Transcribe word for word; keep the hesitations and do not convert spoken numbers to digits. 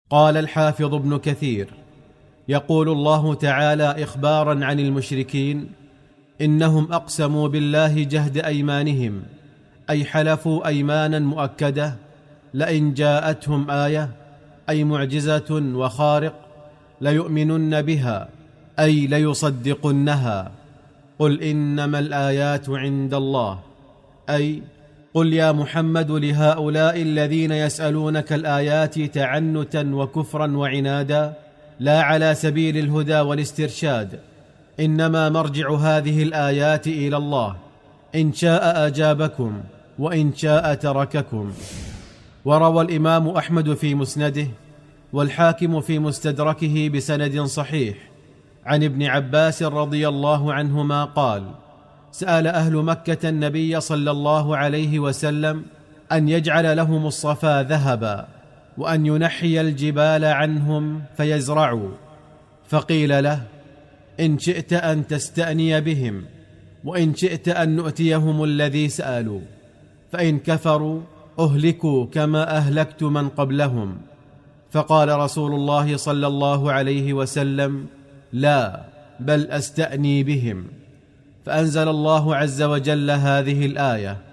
قال الحافظ ابن كثير: يقول الله تعالى إخبارا عن المشركين: إنهم أقسموا بالله جهد أيمانهم، أي حلفوا أيمانا مؤكدة لئن جاءتهم آية، أي معجزة وخارق، ليؤمنن بها، أي ليصدقنها. قل إنما الآيات عند الله، أي قل يا محمد لهؤلاء الذين يسألونك الآيات تعنتا وكفرا وعنادا، لا على سبيل الهدى والاسترشاد، إنما مرجع هذه الآيات إلى الله، إن شاء أجابكم وإن شاء ترككم. وروى الإمام أحمد في مسنده والحاكم في مستدركه بسند صحيح عن ابن عباس رضي الله عنهما قال: سأل أهل مكة النبي صلى الله عليه وسلم أن يجعل لهم الصفا ذهبا، وأن ينحي الجبال عنهم فيزرعوا، فقيل له: إن شئت أن تستأني بهم، وإن شئت أن نؤتيهم الذي سألوا، فإن كفروا أهلكوا كما أهلكت من قبلهم. فقال رسول الله صلى الله عليه وسلم: لا، بل أستأني بهم. فأنزل الله عز وجل هذه الآية: